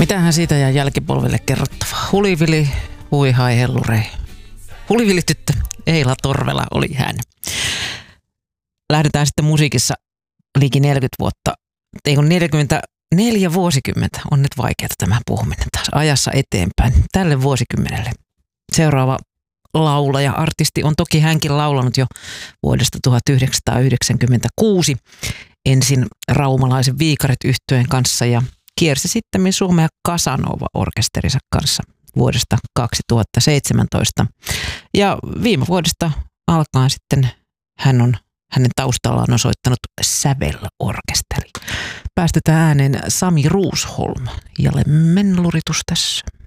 Mitähän siitä jää jälkipolville kerrottavaa? Hulivili, huihai hellurei. Hulivili-tyttö Eila Torvela oli hän. Lähdetään sitten musiikissa liki 40 vuotta, ei kun 44 vuosikymmentä. On nyt vaikeaa tämä puhuminen taas ajassa eteenpäin tälle vuosikymmenelle. Seuraava laulaja, artisti on toki hänkin laulanut jo vuodesta 1996 ensin raumalaisen Viikarit -yhtyeen kanssa ja kiersi sitten Suomea Casanova-orkesterinsa kanssa vuodesta 2017. Ja viime vuodesta alkaen sitten hänen taustallaan on soittanut Sävel-orkesteri. Päästetään ääneen Sami Ruusholm ja Lemmenluritus tässä.